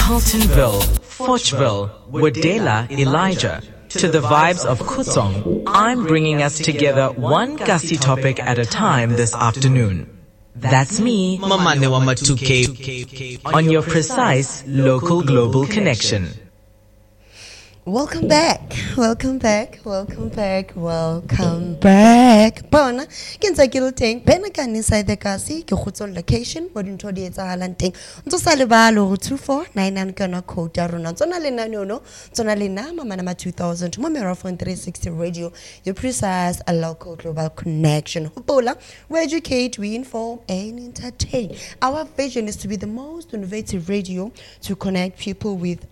Carltonville, Forchville, Wadela, Elijah, to the vibes of Kutsong, I'm bringing us together one gusty topic at a time this afternoon. That's me, Mamane wa Matuke, on your precise local global connection. Welcome back. Bona, ke ntse ke le teng. Bena ka inside the kasi ke khutso location mo dintho di etsahalang teng. Ntse sa lebalo go 2499 kana code ya rona. Tsona le nane ono, tsona le na Mama 2000 mo Meraphone 360 radio, your precise a local global connection. Hopola, we educate, we inform and entertain. Our vision is to be the most innovative radio to connect people with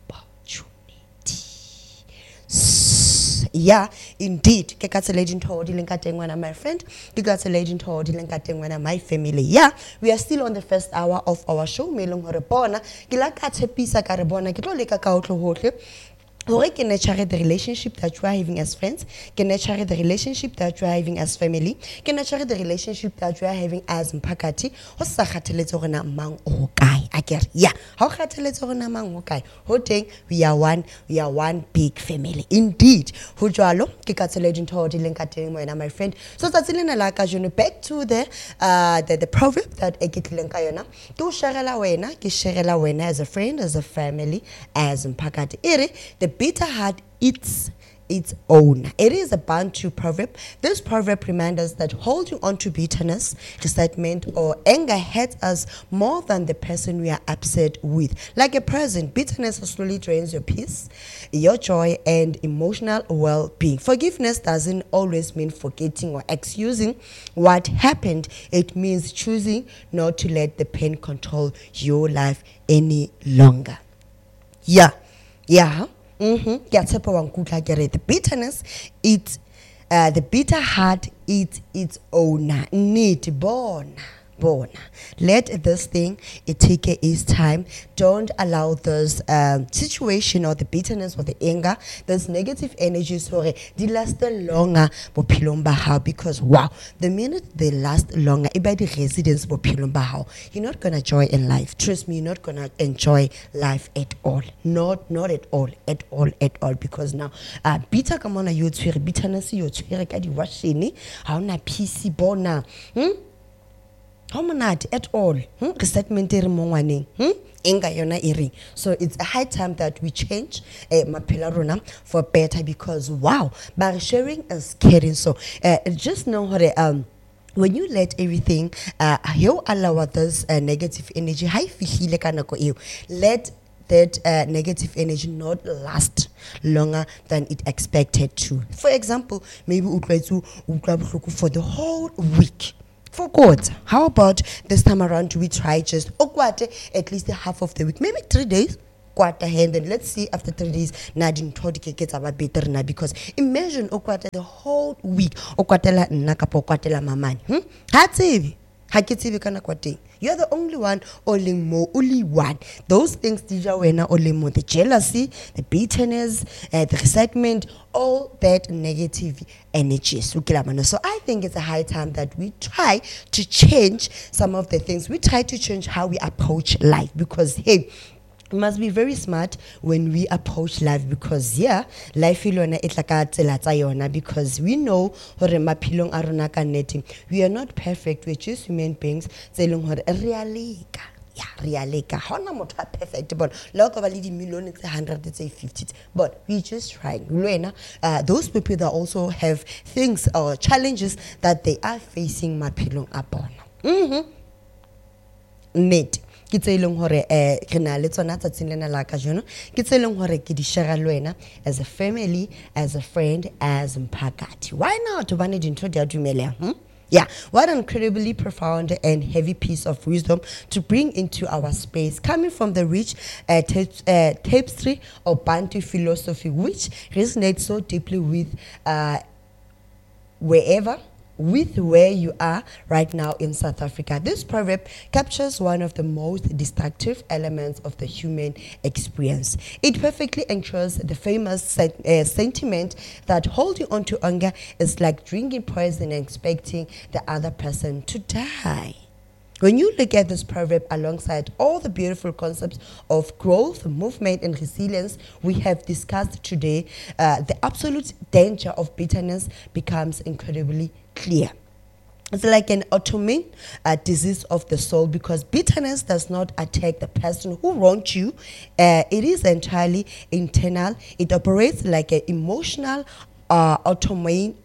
yeah, indeed. Ke katse legend hold ilengkatengwana my friend. Ke katse legend hold ilengkatengwana my family. Yeah, we are still on the first hour of our show. Melong hore bona ke la ka tshepisa ka re bona ke tlo leka ka otlo hohle. Hore ke nurture the relationship that you are having as friends, ke nurture the relationship that you are having as family, ke nurture the relationship that you are having as mpakati. Ho sa khatheletse hore na mang o kae akere. Yeah, ha o khatheletse hore na mang o kae. Ho teng we are one big family. Indeed. Ho jwalo ke ka tsela dintho di leng ka teng moena my friend. So tsatsile la ka jone back to the proverb that e ke tlileng ka yona. Ke o sharela wena, ke sharela wena as a friend, as a family, as mpakati. Ere the bitter heart eats its own. It is a Bantu proverb. This proverb reminds us that holding on to bitterness, resentment, or anger hurts us more than the person we are upset with. Like a present, bitterness slowly drains your peace, your joy, and emotional well-being. Forgiveness doesn't always mean forgetting or excusing what happened. It means choosing not to let the pain control your life any longer. Yeah. The bitterness, the bitter heart eats its own need. Born. Let this thing take its time. Don't allow this situation or the bitterness or the anger, this negative energy, they last longer because wow, the minute they last longer, by the residents you're not gonna enjoy in life. Trust me, you're not gonna enjoy life at all. Not at all. Because now bitter come on you bitterness you washini, how na PC bona. How not at all? Resentment Inga yona iri. So it's a high time that we change mapilaruna for better because wow, by sharing is caring. So just know how when you let everything you allow this negative energy let that negative energy not last longer than it expected to. For example, maybe for the whole week. For God, how about this time around we try just at least half of the week, maybe 3 days, quarter hand, and let's see after 3 days, Nadine Todike gets about better now because imagine the whole week, Okwatela Nakapo Kwatela Maman. You're the only one, only one. Those things, the jealousy, the bitterness, the resentment, all that negative energy. So I think it's a high time that we try to change some of the things. We try to change how we approach life because, hey, we must be very smart when we approach life because life ilona itlaka tsela tsa yona because we know hore maphilong a rona ka nnete we are not perfect, we're just human beings tseleng hore realika hona motho a perfect but loko ba le di million tse 100 tse 50 but we just trying those people that also have things or challenges that they are facing maphilong a bona net ke tseleng hore ke na le tsona tsatsing lena la ka jono ke tseleng hore ke di share le wena as a family, as a friend, as mpakati. Why not bane dintho di a dumela? Yeah, what an incredibly profound and heavy piece of wisdom to bring into our space, coming from the rich tapestry of Bantu philosophy, which resonates so deeply with where you are right now in South Africa. This proverb captures one of the most destructive elements of the human experience. It perfectly ensures the famous sentiment that holding on to anger is like drinking poison and expecting the other person to die. When you look at this proverb alongside all the beautiful concepts of growth, movement, and resilience we have discussed today, the absolute danger of bitterness becomes incredibly clear. It's like an autoimmune disease of the soul, because bitterness does not attack the person who wronged you. It is entirely internal. It operates like an emotional autoimmune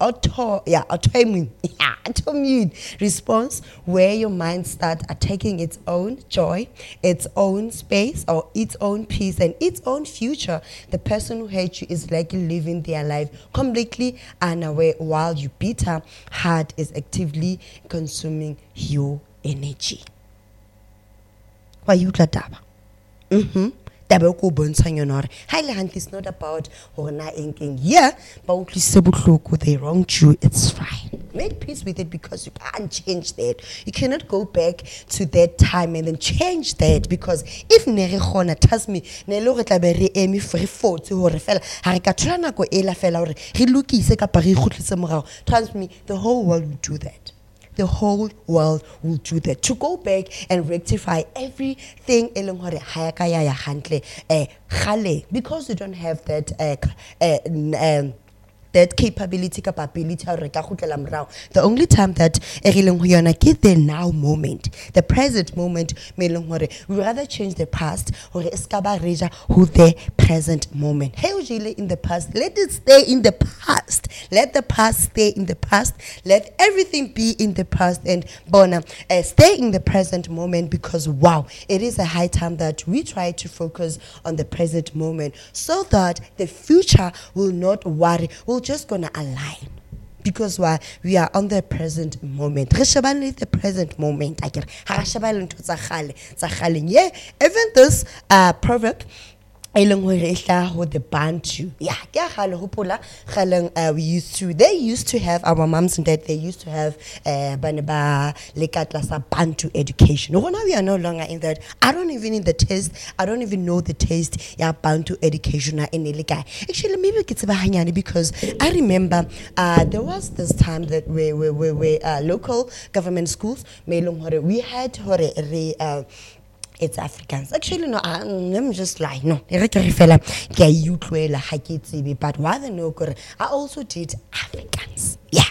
response, where your mind starts attacking its own joy, its own space, or its own peace and its own future. The person who hates you is likely living their life completely unaware, while your bitter heart is actively consuming your energy. Why you taba? It's not about they wronged you, it's fine. Make peace with it, because you can't change that. You cannot go back to that time and then change that, because if trust me, trust me, the whole world will do that. The whole world will do that, to go back and rectify everything, because you don't have that capability, the only time that get the now moment, the present moment, we rather change the past or who the present moment. In the past, let it stay in the past. Let the past stay in the past. Let everything be in the past, and stay in the present moment, because wow, it is a high time that we try to focus on the present moment, so that the future will not worry. We're just gonna align, because we are on the present moment. The present moment. Yeah, even this proverb, with the Bantu. They used to have, our moms and dad, they used to have Bantu education. Now we are no longer in that. I don't even know the taste Bantu education. Actually, maybe it's about because I remember there was this time that we local government schools, we had it's Africans. Actually, no, I'm just like, no. But what I know, I also did Africans. Yeah.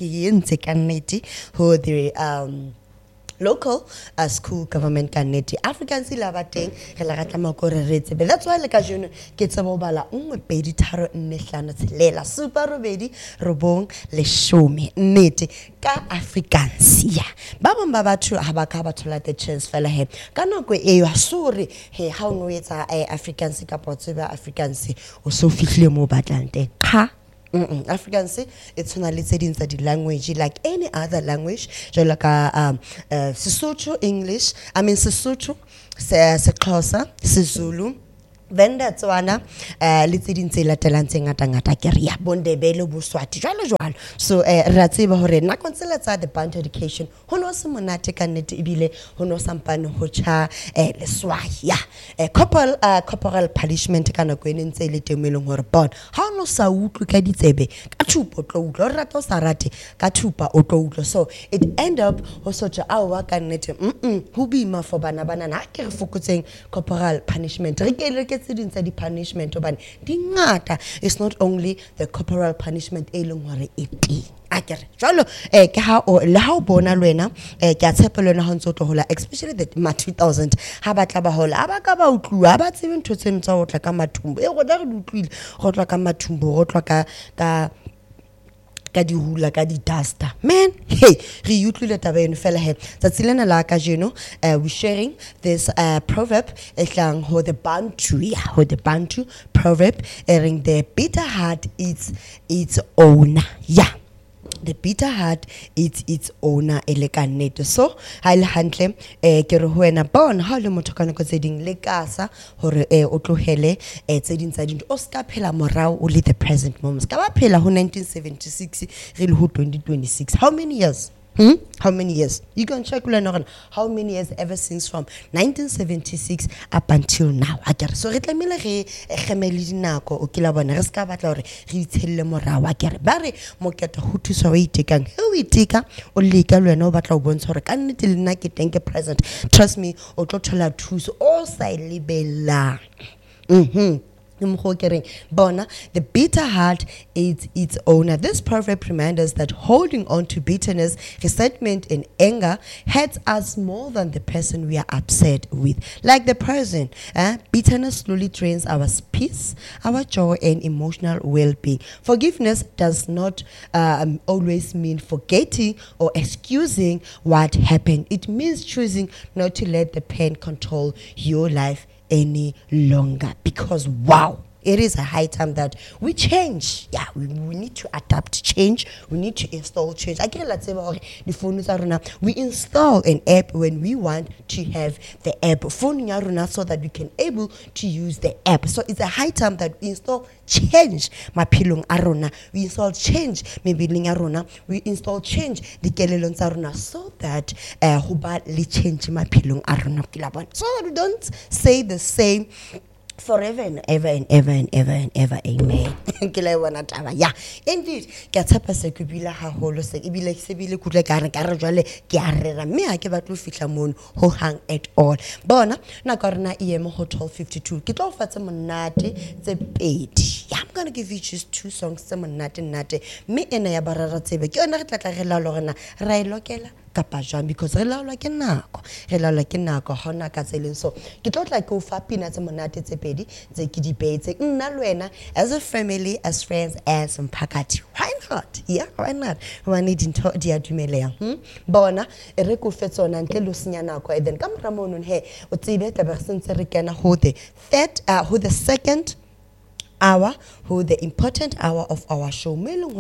Who the local school government candidate Africans but that's why like you get some bala pedi tharo nne hlano tshelela super robedi robong leshome nnete ka Africans. Yeah, ba bang ba batho ha ba ka ba thola the chance fela he ka nako e yo sorry he ha o no etsa Africans ka potse ba Africans o so fihlile mo batlang teng ha. Africans, it's not the language like any other language. Like Sesotho English, Sesotho, Sexhosa, Sezulu. Then that's one. Let's say ngata keria bondebelo buswati jalo jalo. So ratsiba hore na konseletsa the Bantu education hono se monate ka nnete ibile hono sampane ho cha leswai ya corporal punishment kana go ene ntse le temelong hore bon ha no sa utlwe ka ditsebe ka thupo tlo utlwa re rata sa rate ka thupa o tlo utlwa. So it end up ho socha awa ka nnete ho bima for bana na ke re fokotseng corporal punishment re ke the punishment it's not only the corporal punishment especially the 2000 ha batla ba hola abaka ba utlwa ba tsebe ntho tse ntsa ho tla ka mathumbo e go re utlwile go tla ka mathumbo go tla ka di hula ka di duster man. Hey, re utlwile taba eno fela he tsatsilena la ka jeno we sharing this proverb ehlang ho the Bantu proverb ering the bitter heart its owner. Yeah, the bitter heart its owner elekanete. So ha ile hantle ke re ho wena bon ha le motho kana go tseding le kasa hore o tlohele tseding tsa dinto o ska phela morao o le the present moment ka ba phela ho 1976 re le ho 2026. How many years? How many years? You can check how many years ever since from 1976 up until now. So re tlamile re gemele dinako o kila bona re ska batla hore re itshelle morao akere ba re moketa ho thusa wa itekang he o iteka o leka le wena o batla o bontsha hore ka nnete le nna ke teng ke present. Trust me o tlo thola thuso o sa lebela. Bona, the bitter heart is its owner. This proverb reminds us that holding on to bitterness, resentment, and anger hurts us more than the person we are upset with. Like the person, bitterness slowly drains our peace, our joy, and emotional well-being. Forgiveness does not always mean forgetting or excusing what happened. It means choosing not to let the pain control your life any longer, because wow, it is a high time that we change. Yeah, we need to adapt change. We need to install change. I get let's say the phone we install an app when we want to have the app phone so that we can able to use the app. So it's a high time that we install change mapilong arona. We install change maybe arona. We install change the kelelon arona so that huba li change mapilong arona so that we don't say the same forever and ever and ever and ever and ever. Amen. Yeah, indeed. Ke tshepa se ke bila haholo se ebile se bile kutle ka re jwale ke a rera mme ha ke batlo fihla mono ho hang at all. Bona na ka rena EM ho 1252 ke tlo fatsa monate tse pedi. Yeah, I'm going to give you just 2 songs tse monate mme ena ya barara tsebe ke yona re tla re la lorena ra e lokela kapa jang because re laolwa ke nako hona ka tseleng. So ke tlo tla ke o fa pina tse monate tse pedi tse ke di beetse nna le wena as a family, as friends, as mphakathi. Why not? Yeah, why not? One dintho di a dumeleha. Bona e re ko fetsona ntle lo senya nako and then ka mora mono he o tsebe tla ba sentse re kena ho the second hour, who the important hour of our show.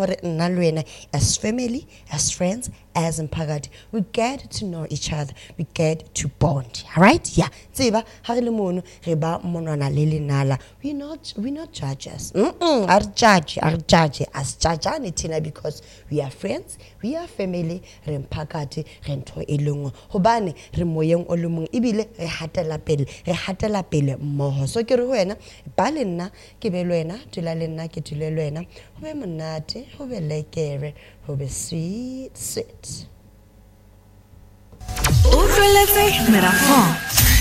As family, as friends, as mphakathi, we get to know each other, we get to bond. All right? Yeah. Tseba ha re le mono re ba monwana le lenala. We not judges. Our judge as judgeane tina because we are friends, we are family, re mphakathi, re ntho e lengwe. Hobane re moyeng o le mong ebile re hatela pele mmoho. So ke re ho wena ba le nna ke be le wena, tula le nna ke tule le wena. Ho be monate, ho be lekere, ho be sweet. Utlweletse Merafong.